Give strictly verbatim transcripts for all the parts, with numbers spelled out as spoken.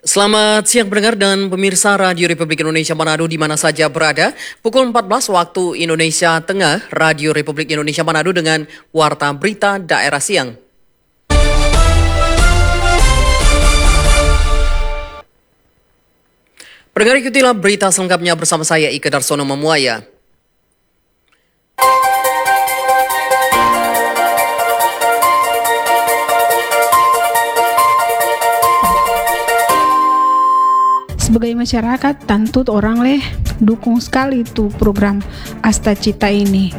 Selamat siang pendengar dan pemirsa Radio Republik Indonesia Manado di mana saja berada. Pukul empat belas waktu Indonesia Tengah, Radio Republik Indonesia Manado dengan Warta Berita Daerah Siang. Pendengar, ikutilah berita selengkapnya bersama saya Ika Darsono Mamuaya. Sebagai masyarakat, tentu orang leh dukung sekali tuh program Asta Cita ini.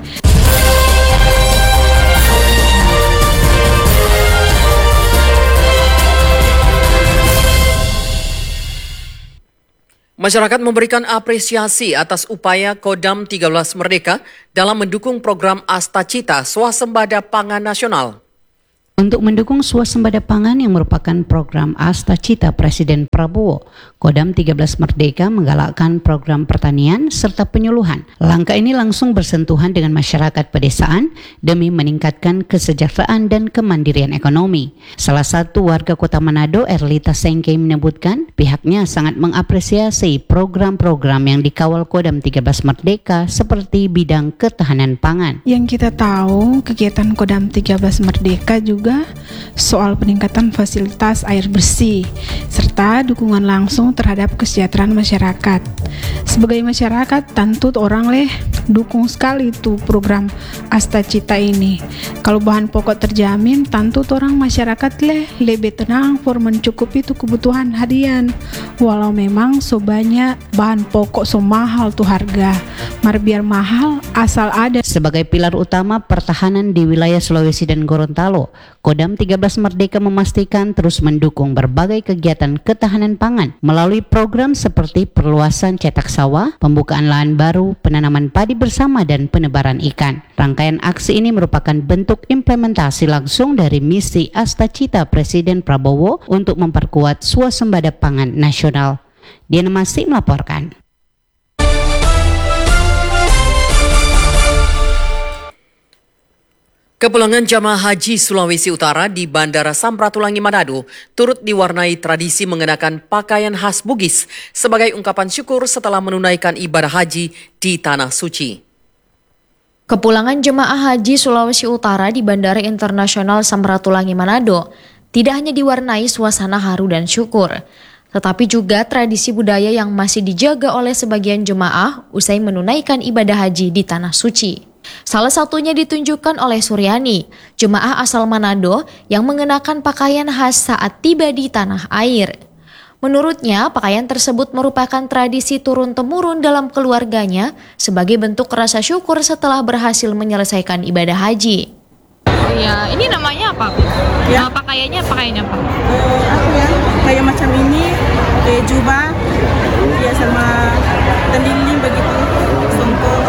Masyarakat memberikan apresiasi atas upaya Kodam tiga belas Merdeka dalam mendukung program Asta Cita Swasembada Pangan Nasional. Untuk mendukung swasembada pangan yang merupakan program Asta Cita Presiden Prabowo, Kodam tiga belas Merdeka menggalakkan program pertanian serta penyuluhan. Langkah ini langsung bersentuhan dengan masyarakat pedesaan demi meningkatkan kesejahteraan dan kemandirian ekonomi. Salah satu warga Kota Manado, Erlita Sengkei, menyebutkan pihaknya sangat mengapresiasi program-program yang dikawal Kodam tiga belas Merdeka seperti bidang ketahanan pangan. Yang kita tahu, kegiatan Kodam tiga belas Merdeka juga soal peningkatan fasilitas air bersih serta dukungan langsung terhadap kesejahteraan masyarakat. Sebagai masyarakat, tentu orang leh dukung sekali tuh program Asta Cita ini. Kalau bahan pokok terjamin, tentu orang masyarakat leh lebih tenang for mencukupi tuh kebutuhan harian. Walau memang so banyak bahan pokok so mahal tuh harga, mar biar mahal asal ada. Sebagai pilar utama pertahanan di wilayah Sulawesi dan Gorontalo, Kodam tiga belas Merdeka memastikan terus mendukung berbagai kegiatan ketahanan pangan melalui program seperti perluasan cetak sawah, pembukaan lahan baru, penanaman padi bersama, dan penebaran ikan. Rangkaian aksi ini merupakan bentuk implementasi langsung dari misi Asta Cita Presiden Prabowo untuk memperkuat swasembada pangan nasional. Diana Masih melaporkan. Kepulangan jamaah haji Sulawesi Utara di Bandara Samratulangi Manado turut diwarnai tradisi mengenakan pakaian khas Bugis sebagai ungkapan syukur setelah menunaikan ibadah haji di Tanah Suci. Kepulangan jemaah haji Sulawesi Utara di Bandara Internasional Samratulangi Manado tidak hanya diwarnai suasana haru dan syukur, tetapi juga tradisi budaya yang masih dijaga oleh sebagian jemaah usai menunaikan ibadah haji di Tanah Suci. Salah satunya ditunjukkan oleh Suryani, jemaah asal Manado yang mengenakan pakaian khas saat tiba di tanah air. Menurutnya, pakaian tersebut merupakan tradisi turun-temurun dalam keluarganya sebagai bentuk rasa syukur setelah berhasil menyelesaikan ibadah haji. Ya, ini namanya apa? Ya, uh, pakaiannya pakaiannya apa? Uh, aku ya, kayak macam ini, kayak jubah, ya sama teliling begitu, songkok.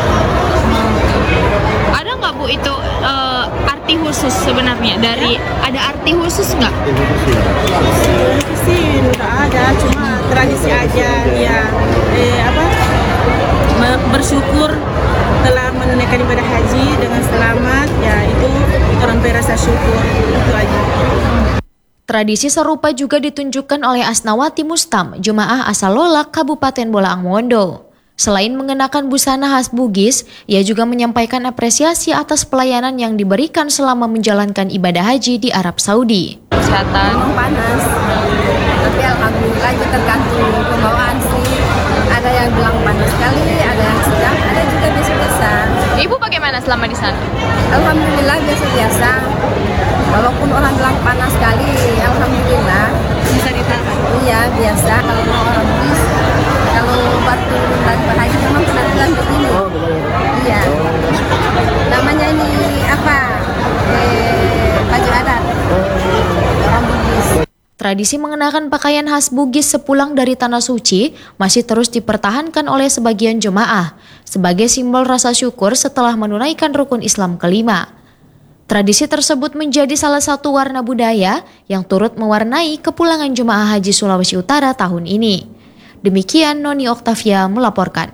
Ada nggak Bu itu uh, arti khusus sebenarnya dari ya? Ada arti khusus nggak? Arti sih nggak ada, cuma tradisi aja ya. Eh apa? Bersyukur telah menunaikan ibadah haji dengan selamat, ya itu orang berasa syukur, itu aja. Tradisi serupa juga ditunjukkan oleh Asnawati Mustam, jemaah asal Lolak, Kabupaten Bolaang Mondow. Selain mengenakan busana khas Bugis, ia juga menyampaikan apresiasi atas pelayanan yang diberikan selama menjalankan ibadah haji di Arab Saudi. Kesehatan panas, tapi alhamdulillah itu tergantung pembawaan sih. Ada yang bilang panas sekali, ada yang sedang, ada juga biasa-biasa. Ibu bagaimana selama di sana? Alhamdulillah biasa-biasa. Walaupun orang bilang panas sekali, alhamdulillah bisa ditahan. Iya biasa. Kalau orang Bugis, kalau batu dan berhaji memang penampilan begini. Oh, iya. Namanya ini apa? Eh, baju adat. Orang Bugis. Tradisi mengenakan pakaian khas Bugis sepulang dari Tanah Suci masih terus dipertahankan oleh sebagian jemaah sebagai simbol rasa syukur setelah menunaikan rukun Islam kelima. Tradisi tersebut menjadi salah satu warna budaya yang turut mewarnai kepulangan jemaah haji Sulawesi Utara tahun ini. Demikian Noni Oktavia melaporkan.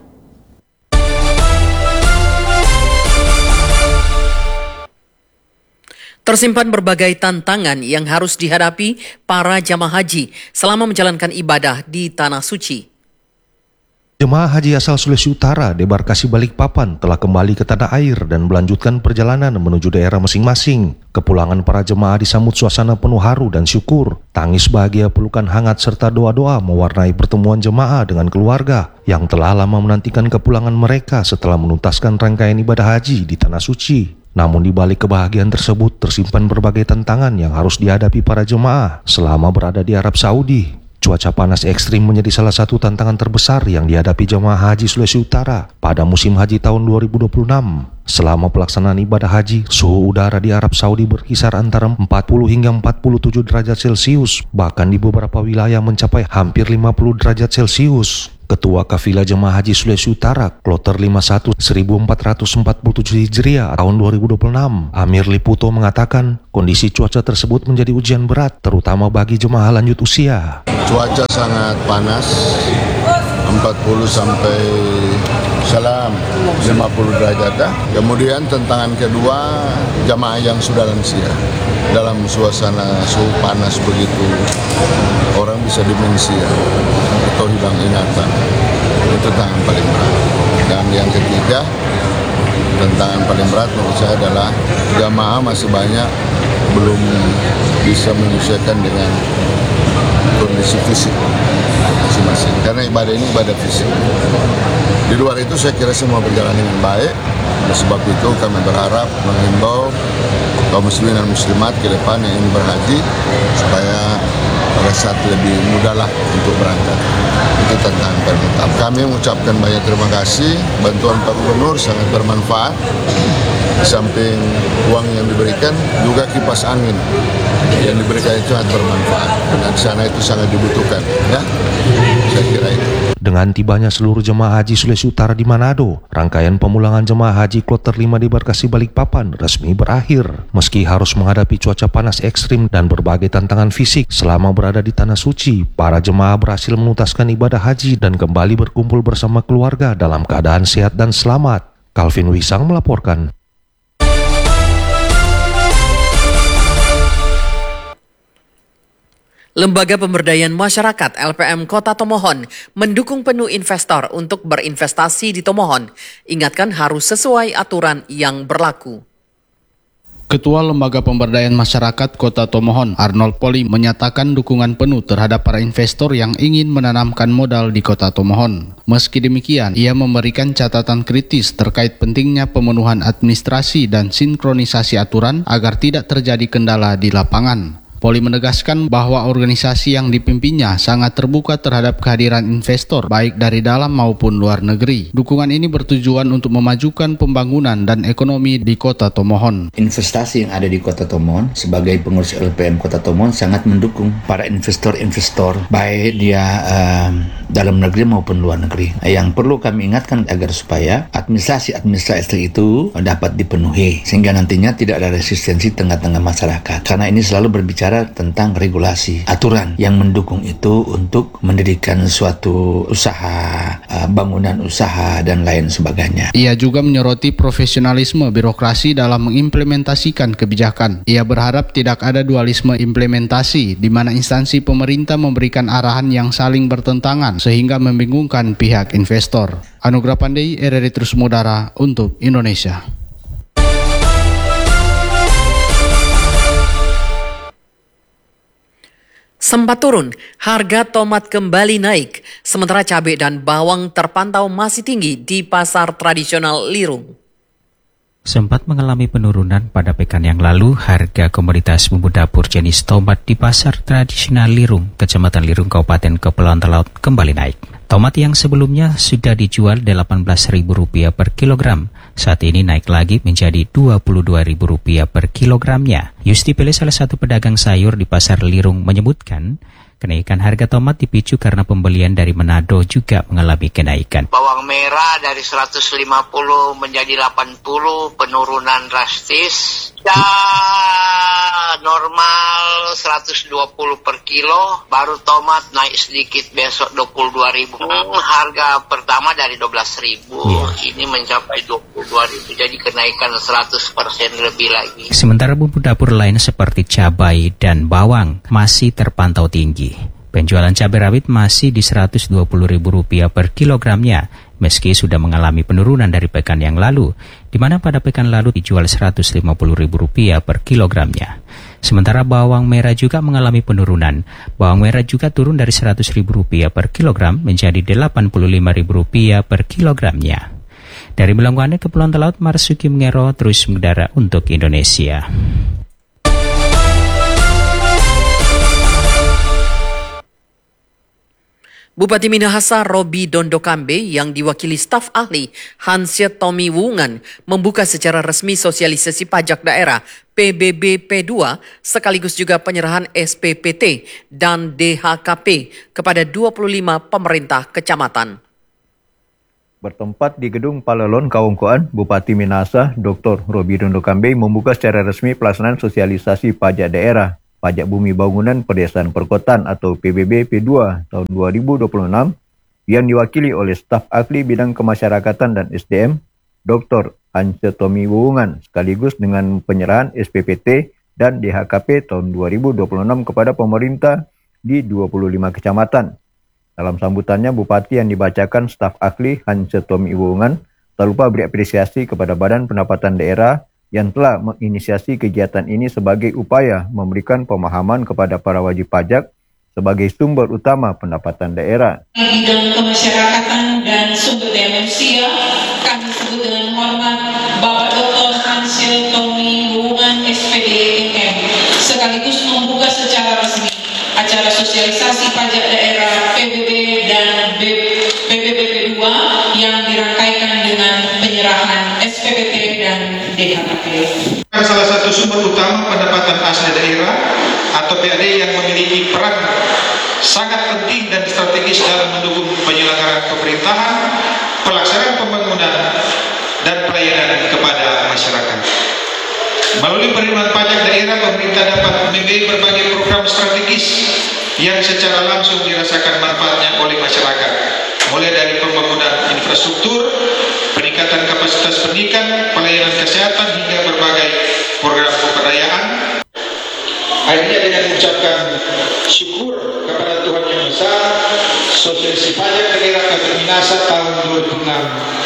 Tersimpan berbagai tantangan yang harus dihadapi para jamaah haji selama menjalankan ibadah di Tanah Suci. Jemaah haji asal Sulawesi Utara debarkasi Balikpapan telah kembali ke tanah air dan melanjutkan perjalanan menuju daerah masing-masing. Kepulangan para jemaah disambut suasana penuh haru dan syukur. Tangis bahagia, pelukan hangat serta doa-doa mewarnai pertemuan jemaah dengan keluarga yang telah lama menantikan kepulangan mereka setelah menuntaskan rangkaian ibadah haji di Tanah Suci. Namun di balik kebahagiaan tersebut tersimpan berbagai tantangan yang harus dihadapi para jemaah selama berada di Arab Saudi. Cuaca panas ekstrim menjadi salah satu tantangan terbesar yang dihadapi jemaah haji Sulawesi Utara pada musim haji tahun dua ribu dua puluh enam. Selama pelaksanaan ibadah haji, suhu udara di Arab Saudi berkisar antara empat puluh hingga empat puluh tujuh derajat Celcius, bahkan di beberapa wilayah mencapai hampir lima puluh derajat Celcius. Ketua Kafilah Jemaah Haji Sulawesi Utara, Kloter lima puluh satu seribu empat ratus empat puluh tujuh Hijriah tahun dua ribu dua puluh enam, Amir Liputo mengatakan kondisi cuaca tersebut menjadi ujian berat, terutama bagi jemaah lanjut usia. Cuaca sangat panas, empat puluh sampai salam lima puluh derajat. Kemudian tantangan kedua, jamaah yang sudah lansia. Dalam suasana suhu panas begitu, orang bisa demensia atau hilang ingatan. Itu tantangan paling berat. Dan yang ketiga, tantangan paling berat menurut saya adalah jamaah masih banyak belum bisa menyesuaikan dengan kondisi fisik masing-masing. Karena ibadah ini ibadah fisik. Di luar itu saya kira semua berjalan dengan baik. Oleh sebab itu kami berharap menghimbau kaum muslimin dan muslimat ke depan yang ingin berhaji supaya pada saat lebih mudahlah untuk berangkat. Itu tantangan pertama. Kami mengucapkan banyak terima kasih. Bantuan Pak Gubernur sangat bermanfaat. Di samping uang yang diberikan, juga kipas angin yang diberikan itu sangat bermanfaat. Dan di sana itu sangat dibutuhkan. Ya, saya kira itu. Dengan tibanya seluruh jemaah haji Sulawesi Utara di Manado, rangkaian pemulangan jemaah haji Kloter lima di Barkasi Balikpapan resmi berakhir. Meski harus menghadapi cuaca panas ekstrim dan berbagai tantangan fisik selama berada di Tanah Suci, para jemaah berhasil menuntaskan ibadah haji dan kembali berkumpul bersama keluarga dalam keadaan sehat dan selamat. Calvin Wisang melaporkan. Lembaga Pemberdayaan Masyarakat L P M Kota Tomohon mendukung penuh investor untuk berinvestasi di Tomohon. Ingatkan harus sesuai aturan yang berlaku. Ketua Lembaga Pemberdayaan Masyarakat Kota Tomohon, Arnold Poli, menyatakan dukungan penuh terhadap para investor yang ingin menanamkan modal di Kota Tomohon. Meski demikian, ia memberikan catatan kritis terkait pentingnya pemenuhan administrasi dan sinkronisasi aturan agar tidak terjadi kendala di lapangan. Poli menegaskan bahwa organisasi yang dipimpinnya sangat terbuka terhadap kehadiran investor baik dari dalam maupun luar negeri. Dukungan ini bertujuan untuk memajukan pembangunan dan ekonomi di Kota Tomohon. Investasi yang ada di Kota Tomohon sebagai pengurus L P M Kota Tomohon sangat mendukung para investor-investor baik dia uh, dalam negeri maupun luar negeri. Yang perlu kami ingatkan agar supaya administrasi-administrasi itu dapat dipenuhi sehingga nantinya tidak ada resistensi tengah-tengah masyarakat. Karena ini selalu berbicara tentang regulasi, aturan yang mendukung itu untuk mendirikan suatu usaha, bangunan usaha dan lain sebagainya. Ia juga menyoroti profesionalisme birokrasi dalam mengimplementasikan kebijakan. Ia berharap tidak ada dualisme implementasi di mana instansi pemerintah memberikan arahan yang saling bertentangan sehingga membingungkan pihak investor. Anugrah Pandey, R R I Terus Mudara untuk Indonesia. Sempat turun, harga tomat kembali naik, sementara cabai dan bawang terpantau masih tinggi di pasar tradisional Lirung. Sempat mengalami penurunan pada pekan yang lalu, harga komoditas bumbu dapur jenis tomat di pasar tradisional Lirung, Kecamatan Lirung, Kabupaten Kepulauan Talaut kembali naik. Tomat yang sebelumnya sudah dijual delapan belas ribu rupiah per kilogram, saat ini naik lagi menjadi dua puluh dua ribu rupiah per kilogramnya. Yusti Pele, salah satu pedagang sayur di pasar Lirung, menyebutkan kenaikan harga tomat dipicu karena pembelian dari Manado juga mengalami kenaikan. Bawang merah dari seratus lima puluh menjadi delapan puluh, penurunan drastis. Ya normal seratus dua puluh per kilo, baru tomat naik sedikit besok dua puluh dua ribu. Hmm, harga pertama dari dua belas ribu, yeah. Ini mencapai dua puluh dua ribu, jadi kenaikan seratus persen lebih lagi. Sementara bumbu dapur lain seperti cabai dan bawang masih terpantau tinggi. Penjualan cabai rawit masih di seratus dua puluh ribu rupiah per kilogramnya, meski sudah mengalami penurunan dari pekan yang lalu, di mana pada pekan lalu dijual seratus lima puluh ribu rupiah per kilogramnya. Sementara bawang merah juga mengalami penurunan. Bawang merah juga turun dari seratus ribu rupiah per kilogram menjadi delapan puluh lima ribu rupiah per kilogramnya. Dari Belangwane, Kepulauan Talaut, Marsuki Mengero terus mengudara untuk Indonesia. Bupati Minahasa Robi Dondokambe yang diwakili staf ahli Hansya Tommy Wungan membuka secara resmi sosialisasi pajak daerah P B B P dua sekaligus juga penyerahan S P P T dan D H K P kepada dua puluh lima pemerintah kecamatan. Bertempat di Gedung Palelon Kawungkoan, Bupati Minahasa Doktor Robi Dondokambe membuka secara resmi pelaksanaan sosialisasi pajak daerah Pajak Bumi Bangunan Pedesaan Perkotaan atau P B B P dua tahun dua ribu dua puluh enam yang diwakili oleh staf ahli bidang kemasyarakatan dan S D M Doktor Hansya Tommy Wungan sekaligus dengan penyerahan S P P T dan D H K P tahun dua ribu dua puluh enam kepada pemerintah di dua puluh lima kecamatan. Dalam sambutannya, Bupati yang dibacakan staf ahli Hansya Tommy Wungan tak lupa beri apresiasi kepada Badan Pendapatan Daerah yang telah menginisiasi kegiatan ini sebagai upaya memberikan pemahaman kepada para wajib pajak sebagai sumber utama pendapatan daerah. Bidang kemasyarakatan dan sumber daya manusia, kami sebut dengan hormat Bapak Doktor Hansya Tommy Wungan S P D M M sekaligus membuka secara resmi acara sosialisasi pajak daerah P B B dan P B B P dua yang dirangkaikan dengan penyerahan S P P T dan D H K P. Salah satu sumber utama pendapatan asli daerah atau P A D yang memiliki peran sangat penting dan strategis dalam mendukung penyelenggaraan pemerintahan, pelaksanaan pembangunan, dan pelayanan kepada masyarakat. Melalui penerimaan pajak daerah, pemerintah dapat membiayai berbagai program strategis yang secara langsung dirasakan manfaatnya oleh masyarakat, mulai dari pembangunan infrastruktur, peningkatan kapasitas pendidikan, pelayanan kesehatan, hingga berbagai program pemberdayaan. Akhirnya dengan mengucapkan syukur kepada Tuhan Yang Esa, sosialisasi pajak daerah Kabupaten Minahasa tahun dua ribu enam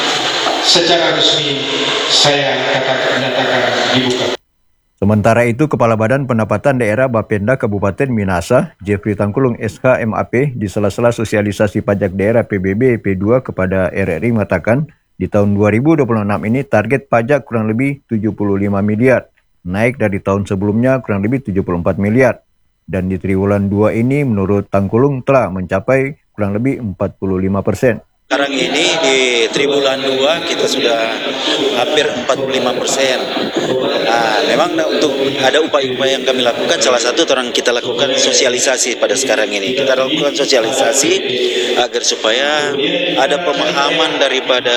secara resmi saya katakan nyatakan dibuka. Sementara itu, Kepala Badan Pendapatan Daerah Bapenda Kabupaten Minahasa, Jeffrey Tangkulung S H M A P, di sela-sela sosialisasi pajak daerah P B B P dua kepada R R I mengatakan, di tahun dua ribu dua puluh enam ini target pajak kurang lebih tujuh puluh lima miliar, naik dari tahun sebelumnya kurang lebih tujuh puluh empat miliar. Dan di triwulan dua ini menurut Tangkulung telah mencapai kurang lebih empat puluh lima persen. Sekarang ini di triwulan dua kita sudah hampir empat puluh lima persen. Nah, memang untuk ada upaya-upaya yang kami lakukan, salah satu orang kita lakukan sosialisasi pada sekarang ini. Kita lakukan sosialisasi agar supaya ada pemahaman daripada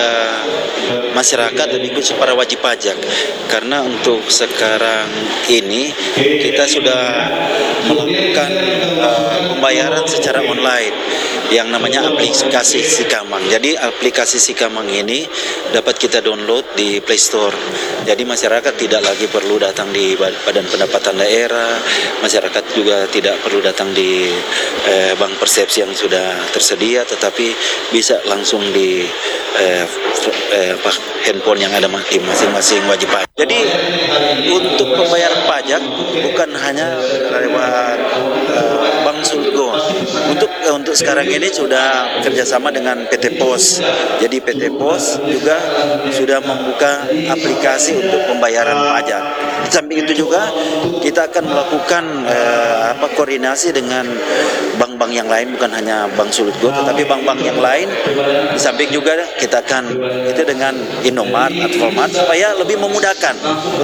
masyarakat lebih khusus para wajib pajak. Karena untuk sekarang ini kita sudah melakukan uh, pembayaran secara online yang namanya aplikasi Sikamang. Jadi aplikasi Sikamang ini dapat kita download di Play Store. Jadi masyarakat tidak lagi perlu datang di Badan Pendapatan Daerah, masyarakat juga tidak perlu datang di eh, bank persepsi yang sudah tersedia, tetapi bisa langsung di eh, eh, handphone yang ada di masing-masing wajib pajak. Jadi untuk pembayaran pajak bukan hanya lewat eh, Bank Sulgo. Untuk untuk sekarang ini sudah kerjasama dengan P T Pos. Jadi P T Pos juga sudah membuka aplikasi untuk pembayaran pajak. Di samping itu juga kita akan melakukan eh, apa koordinasi dengan bank-bank yang lain, bukan hanya Bank Sulgo, tetapi bank-bank yang lain. Di samping juga kita akan itu dengan Indomart atau Volmart supaya lebih memudahkan.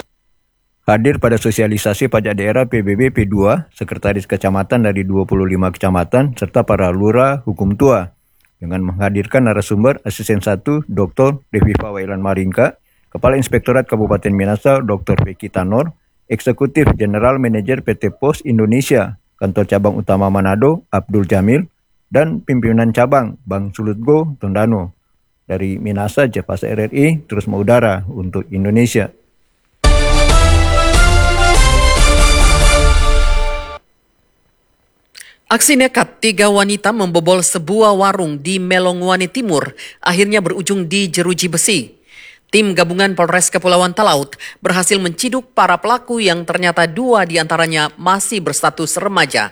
Hadir pada sosialisasi pajak daerah P B B P dua, sekretaris kecamatan dari dua puluh lima kecamatan, serta para lurah hukum tua, dengan menghadirkan narasumber Asisten satu Doktor Reviva Wailan Maringka, Kepala Inspektorat Kabupaten Minahasa Doktor Vicky Tanor, Eksekutif General Manager P T Pos Indonesia, Kantor Cabang Utama Manado, Abdul Jamil, dan Pimpinan Cabang, Bang Sulutgo Tondano. Dari Minasa, Jepasa R R I, terus mengudara untuk Indonesia. Aksi nekat tiga wanita membobol sebuah warung di Melongwane Timur akhirnya berujung di jeruji besi. Tim gabungan Polres Kepulauan Talaut berhasil menciduk para pelaku yang ternyata dua diantaranya masih berstatus remaja.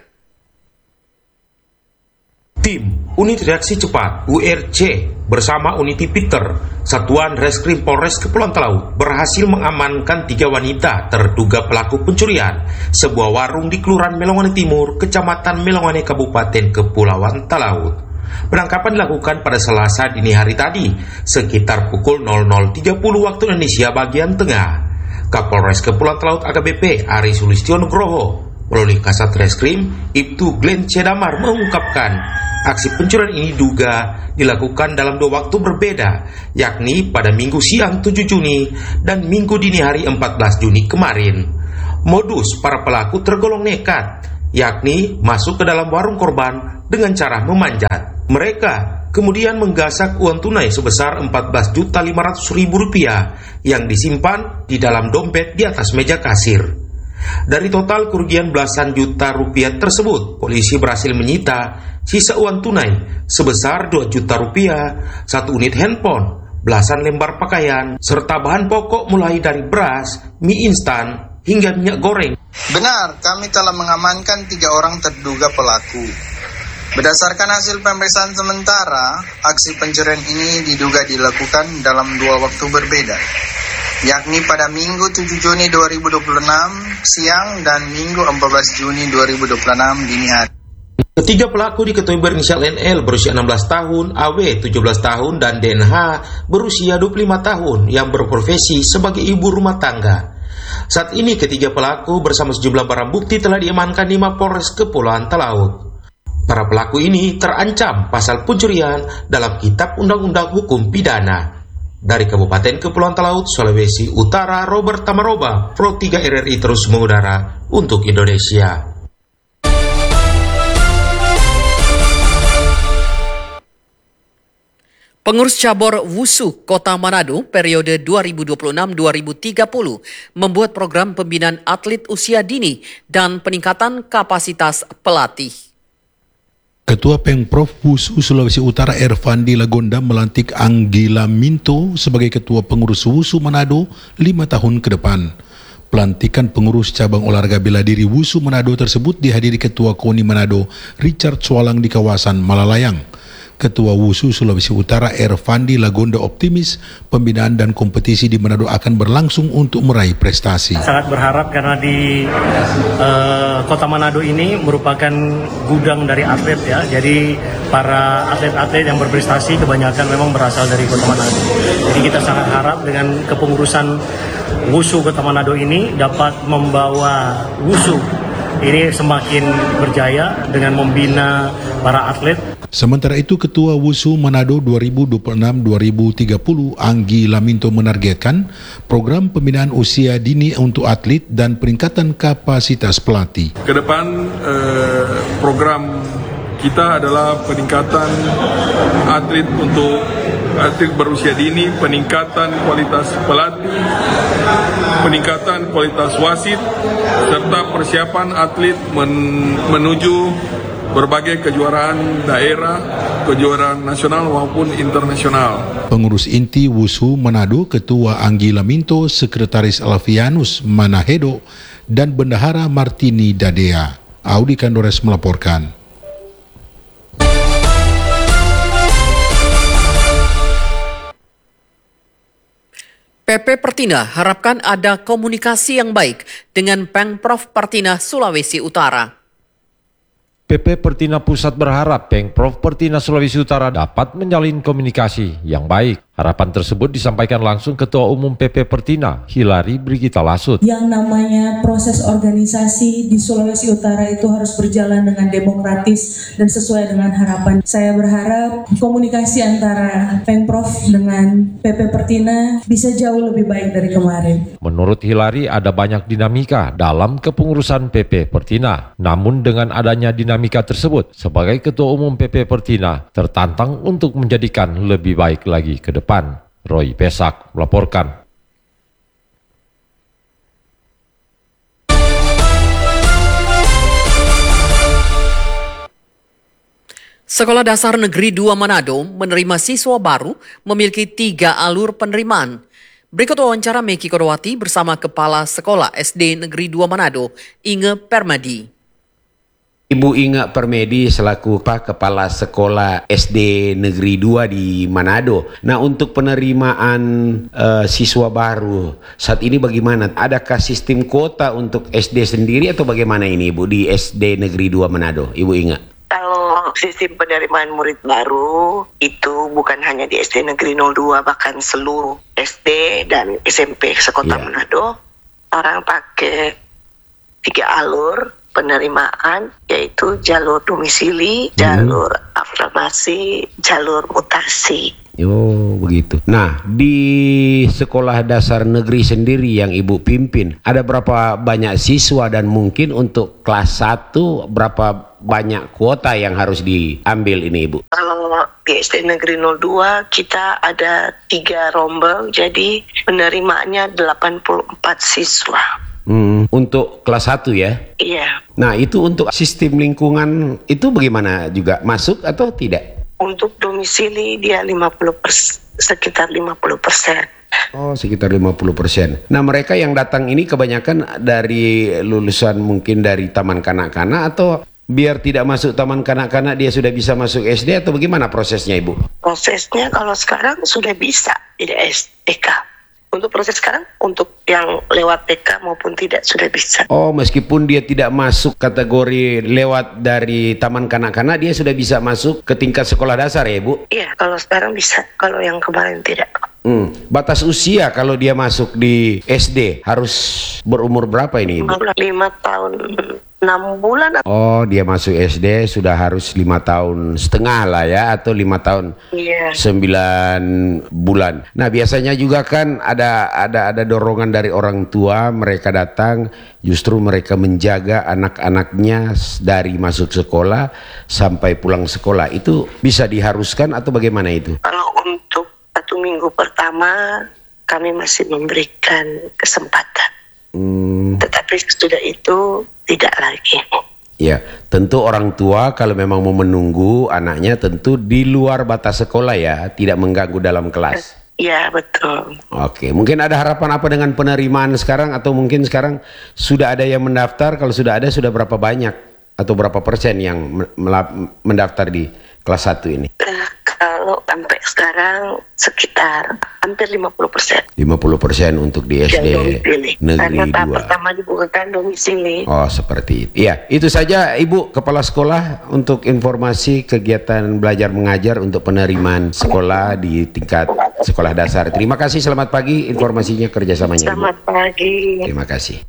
Tim Unit Reaksi Cepat U R C bersama Unit Peter Satuan Reskrim Polres Kepulauan Talaut berhasil mengamankan tiga wanita terduga pelaku pencurian sebuah warung di Kelurahan Melongwane Timur, Kecamatan Melongwane, Kabupaten Kepulauan Talaut. Penangkapan dilakukan pada Selasa dini hari tadi sekitar pukul nol nol tiga puluh waktu Indonesia bagian tengah. Kapolres Kepulauan Talaut A K B P Ari Sulistion Nugroho melalui Kasat Reskrim Ibtu Glenn Cedamar mengungkapkan aksi pencurian ini diduga dilakukan dalam dua waktu berbeda, yakni pada Minggu siang tujuh Juni dan Minggu dini hari empat belas Juni kemarin. Modus para pelaku tergolong nekat, yakni masuk ke dalam warung korban dengan cara memanjat. Mereka kemudian menggasak uang tunai sebesar empat belas juta lima ratus ribu rupiah yang disimpan di dalam dompet di atas meja kasir. Dari total kerugian belasan juta rupiah tersebut, polisi berhasil menyita sisa uang tunai sebesar dua juta rupiah, satu unit handphone, belasan lembar pakaian, serta bahan pokok mulai dari beras, mie instan, hingga minyak goreng. Benar, kami telah mengamankan tiga orang terduga pelaku. Berdasarkan hasil pemeriksaan sementara, aksi pencurian ini diduga dilakukan dalam dua waktu berbeda, yakni pada Minggu tujuh Juni dua ribu dua puluh enam siang dan Minggu empat belas Juni dua ribu dua puluh enam dini hari. Ketiga pelaku diketahui berinisial N L berusia enam belas tahun, A W tujuh belas tahun, dan D N H berusia dua puluh lima tahun yang berprofesi sebagai ibu rumah tangga. Saat ini ketiga pelaku bersama sejumlah barang bukti telah diamankan di Mapolres Kepulauan Talaut. Para pelaku ini terancam pasal pencurian dalam Kitab Undang-Undang Hukum Pidana. Dari Kabupaten Kepulauan Talaut, Sulawesi Utara, Robert Tamaroba, Pro tiga R R I terus mengudara untuk Indonesia. Pengurus cabur Wusu Kota Manado periode dua ribu dua puluh enam sampai dua ribu tiga puluh membuat program pembinaan atlet usia dini dan peningkatan kapasitas pelatih. Ketua Pemprov Wusu Sulawesi Utara Ervandi Lagonda melantik Anggila Minto sebagai Ketua Pengurus Wusu Manado lima tahun ke depan. Pelantikan pengurus cabang olahraga bela diri Wusu Manado tersebut dihadiri Ketua KONI Manado Richard Swalang di kawasan Malalayang. Ketua Wusu Sulawesi Utara Ervandi Lagonda optimis pembinaan dan kompetisi di Manado akan berlangsung untuk meraih prestasi. Sangat berharap karena di uh, Kota Manado ini merupakan gudang dari atlet ya. Jadi para atlet-atlet yang berprestasi kebanyakan memang berasal dari Kota Manado. Jadi kita sangat harap dengan kepengurusan Wusu Kota Manado ini dapat membawa Wusu ini semakin berjaya dengan membina para atlet. Sementara itu, Ketua Wusu Manado dua ribu dua puluh enam sampai dua ribu tiga puluh Anggi Laminto menargetkan program pembinaan usia dini untuk atlet dan peningkatan kapasitas pelatih. Kedepan eh, program kita adalah peningkatan atlet untuk atlet berusia dini, peningkatan kualitas pelatih, peningkatan kualitas wasit, serta persiapan atlet men- menuju berbagai kejuaraan daerah, kejuaraan nasional maupun internasional. Pengurus inti Wusu Manado, Ketua Anggi Laminto, Sekretaris Alfianus Manahedo, dan Bendahara Martini Dadea. Audi Kandores melaporkan. P P Pertina harapkan ada komunikasi yang baik dengan Pemprov Pertina Sulawesi Utara. P P Pertina Pusat berharap Pemprov Pertina Sulawesi Utara dapat menjalin komunikasi yang baik. Harapan tersebut disampaikan langsung Ketua Umum P P Pertina, Hilary Brigita Lasut. Yang namanya proses organisasi di Sulawesi Utara itu harus berjalan dengan demokratis dan sesuai dengan harapan. Saya berharap komunikasi antara Pemprov dengan P P Pertina bisa jauh lebih baik dari kemarin. Menurut Hilary, ada banyak dinamika dalam kepengurusan P P Pertina. Namun dengan adanya dinamika tersebut, sebagai Ketua Umum P P Pertina tertantang untuk menjadikan lebih baik lagi ke depan. Roy Pesak melaporkan. Sekolah Dasar Negeri dua Manado menerima siswa baru memiliki tiga alur penerimaan. Berikut wawancara Meki Kodowati bersama Kepala Sekolah S D Negeri dua Manado, Inge Permadi. Ibu Inge Permedi selaku Pak Kepala Sekolah S D Negeri dua di Manado. Nah, untuk penerimaan uh, siswa baru saat ini bagaimana? Adakah sistem kuota untuk S D sendiri atau bagaimana ini Ibu di S D Negeri dua Manado, Ibu Inge? Kalau sistem penerimaan murid baru itu bukan hanya di S D Negeri nol dua, bahkan seluruh S D dan S M P sekota yeah. Manado, orang pakai tiga alur penerimaan, yaitu jalur domisili, hmm. jalur afirmasi, jalur mutasi. Oh, begitu. Nah, di sekolah dasar negeri sendiri yang Ibu pimpin, ada berapa banyak siswa dan mungkin untuk kelas satu berapa banyak kuota yang harus diambil ini Ibu? Kalau di S D Negeri nol dua kita ada tiga rombel, jadi penerimaannya delapan puluh empat siswa. Hmm, untuk kelas satu ya? Iya. Nah, itu untuk sistem lingkungan itu bagaimana juga? Masuk atau tidak? Untuk domisili dia lima puluh persen, sekitar lima puluh persen. Oh, sekitar lima puluh persen. Nah, mereka yang datang ini kebanyakan dari lulusan mungkin dari taman kanak-kanak atau biar tidak masuk taman kanak-kanak dia sudah bisa masuk S D atau bagaimana prosesnya Ibu? Prosesnya kalau sekarang sudah bisa tidak S D K. Untuk proses sekarang, untuk yang lewat T K maupun tidak sudah bisa. Oh, meskipun dia tidak masuk kategori lewat dari taman kanak-kanak, dia sudah bisa masuk ke tingkat sekolah dasar ya, Bu? Iya, kalau sekarang bisa, kalau yang kemarin tidak. Hmm. Batas usia kalau dia masuk di S D harus berumur berapa ini, Ibu? lima tahun, enam bulan. Oh, dia masuk S D sudah harus lima tahun setengah lah ya, atau lima tahun yeah. sembilan bulan. Nah, biasanya juga kan ada ada ada dorongan dari orang tua, mereka datang justru mereka menjaga anak-anaknya dari masuk sekolah sampai pulang sekolah. Itu bisa diharuskan atau bagaimana itu? Kalau untuk satu minggu pertama kami masih memberikan kesempatan. Hmm. Tetapi sudah itu tidak lagi. Ya, tentu orang tua kalau memang mau menunggu anaknya tentu di luar batas sekolah ya, tidak mengganggu dalam kelas. Ya, betul. Oke, mungkin ada harapan apa dengan penerimaan sekarang atau mungkin sekarang sudah ada yang mendaftar? Kalau sudah ada, sudah berapa banyak atau berapa persen yang mendaftar di kelas satu ini? Uh, kalau sampai sekarang sekitar hampir lima puluh persen. lima puluh persen untuk di S D Negeri Karena tahap dua. pertama dibukakan domisili. Oh, seperti itu. Iya, itu saja Ibu Kepala Sekolah untuk informasi kegiatan belajar mengajar untuk penerimaan sekolah di tingkat sekolah dasar. Terima kasih, selamat pagi informasinya kerjasamanya. Selamat Ibu. Pagi. Terima kasih.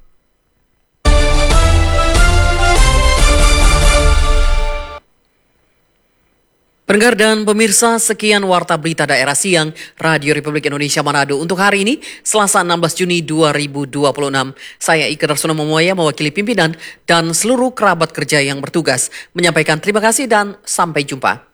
Pendengar dan pemirsa, sekian Warta Berita Daerah Siang Radio Republik Indonesia Manado untuk hari ini, Selasa enam belas Juni dua ribu dua puluh enam. Saya Ika Darsono Momoya mewakili pimpinan dan seluruh kerabat kerja yang bertugas menyampaikan terima kasih dan sampai jumpa.